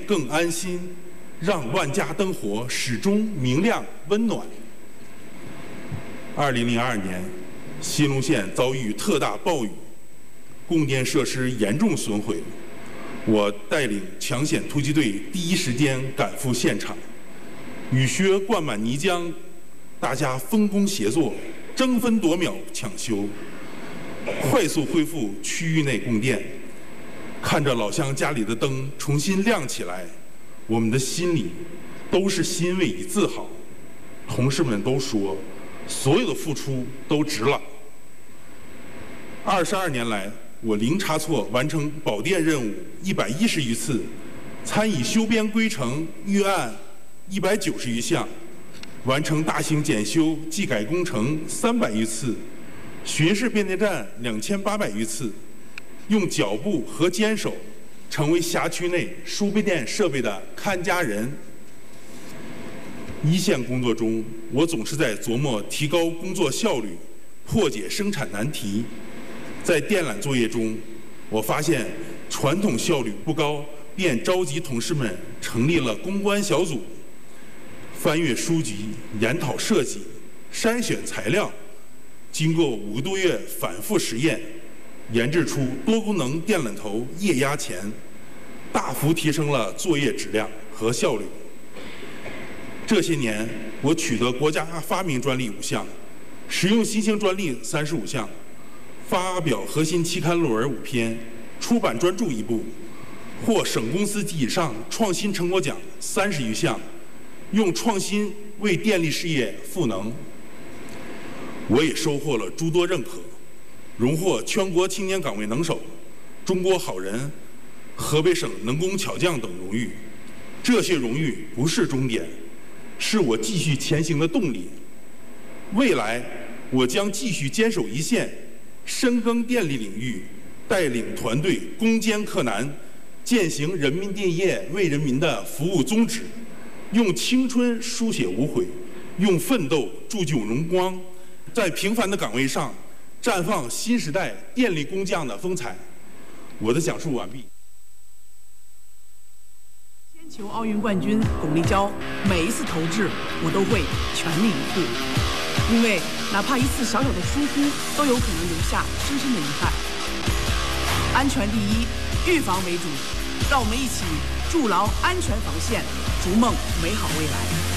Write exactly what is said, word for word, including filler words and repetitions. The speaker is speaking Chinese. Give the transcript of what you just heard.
更安心，让万家灯火始终明亮温暖。二零零二年，新隆县遭遇特大暴雨，供电设施严重损毁。我带领抢险突击队第一时间赶赴现场，雨靴灌满泥浆，大家分工协作，争分夺秒抢修，快速恢复区域内供电。看着老乡家里的灯重新亮起来，我们的心里都是欣慰与自豪。同事们都说，所有的付出都值了。二十二年来，我零差错完成保电任务一百一十余次，参与修编规程预案一百九十余项，完成大型检修技改工程三百余次，巡视变电站两千八百余次，用脚步和坚守成为辖区内输变电设备的看家人。一线工作中，我总是在琢磨提高工作效率，破解生产难题。在电缆作业中，我发现传统效率不高，便召集同事们成立了攻关小组，翻阅书籍，研讨设计，筛选材料，经过五个多月反复实验，研制出多功能电缆头液压钳，大幅提升了作业质量和效率。这些年，我取得国家发明专利五项，实用新型专利三十五项，发表核心期刊论文五篇，出版专著一部，获省公司及以上创新成果奖三十余项，用创新为电力事业赋能。我也收获了诸多认可，荣获全国青年岗位能手、中国好人、河北省能工巧匠等荣誉。这些荣誉不是终点，是我继续前行的动力。未来，我将继续坚守一线，深耕电力领域，带领团队攻坚克难，践行人民电业为人民的服务宗旨，用青春书写无悔，用奋斗铸就荣光，在平凡的岗位上绽放新时代电力工匠的风采。我的讲述完毕。 铅球奥运冠军巩立姣，每一次投掷我都会全力以赴，因为哪怕一次小小的疏忽，都有可能留下深深的遗憾。安全第一，预防为主，让我们一起筑牢安全防线，逐梦美好未来。